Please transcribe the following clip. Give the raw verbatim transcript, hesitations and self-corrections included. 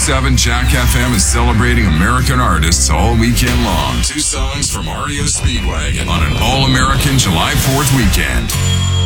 seven Jack F M is celebrating American artists all weekend long. Two songs from R E O Speedwagon on an all-American July fourth weekend.